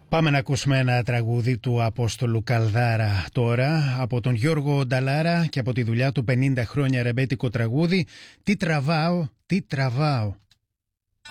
Πάμε να ακούσουμε ένα τραγούδι του Απόστολου Καλδάρα τώρα, από τον Γιώργο Νταλάρα και από τη δουλειά του 50 χρόνια ρεμπέτικο τραγούδι «Τι τραβάω, τι τραβάω».